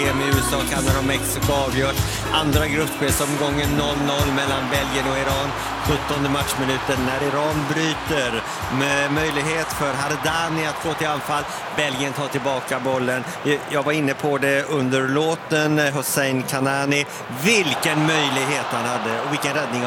med USA, Kanada och Mexiko avgörs. Andra gruppspelsomgången 0-0 mellan Belgien och Iran. 17:e matchminuten när Iran bryter med möjlighet för Hardani att gå till anfall. Belgien tar tillbaka bollen. Jag var inne på det under låten. Hossein Kanani. Vilken möjlighet han hade och vilken räddning